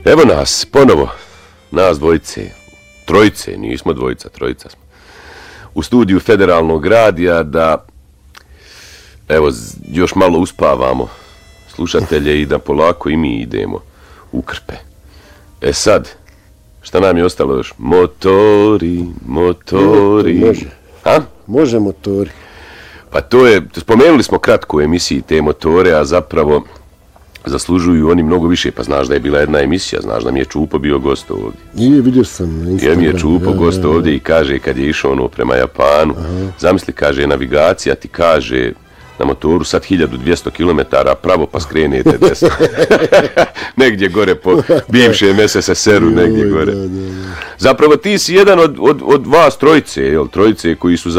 Evo nas, ponovo, nas dvojice, trojice, nismo dvojica, trojica smo, u studiju Federalnog radija da, evo, još malo uspavamo slušatelje i da polako i mi idemo u krpe. E sad, šta nam je ostalo još? Motori. Može. A? Može motori. Pa to je, spomenuli smo kratko u emisiji te motore, a zapravo zaslužuju oni mnogo više, pa znaš da je bila jedna emisija, znaš da mi je Čupo bio gost ovdje. Nije, vidio sam na Instagramu. Mi je Čupo gost ovdje i kaže kad je išao ono prema Japanu, zamisli, kaže, navigacija ti kaže na motoru sad 1200 km pravo pa skrenete desno. Negdje gore po bivšem SSSR-u, negdje gore. Zapravo ti si jedan od vas trojice, jel, trojice koji su